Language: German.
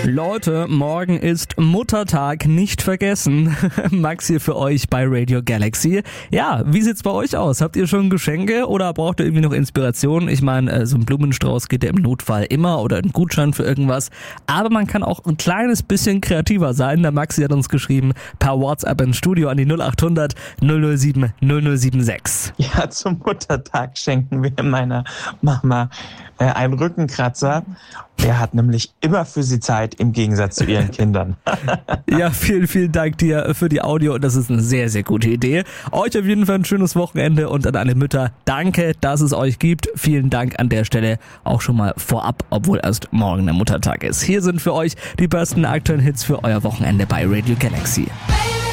Leute, morgen ist Muttertag, nicht vergessen. Max hier für euch bei Radio Galaxy. Ja, wie sieht's bei euch aus? Habt ihr schon Geschenke oder braucht ihr irgendwie noch Inspiration? Ich meine, so ein Blumenstrauß geht ja im Notfall immer oder ein Gutschein für irgendwas. Aber man kann auch ein kleines bisschen kreativer sein. Der Maxi hat uns geschrieben per WhatsApp ins Studio an die 0800 007 0076. Ja, zum Muttertag schenken wir meiner Mama einen Rückenkratzer. Der hat nämlich immer für sie Zeit, im Gegensatz zu ihren Kindern. Ja, vielen, vielen Dank dir für die Audio. Das ist eine sehr, sehr gute Idee. Euch auf jeden Fall ein schönes Wochenende und an alle Mütter, danke, dass es euch gibt. Vielen Dank an der Stelle auch schon mal vorab, obwohl erst morgen der Muttertag ist. Hier sind für euch die besten aktuellen Hits für euer Wochenende bei Radio Galaxy.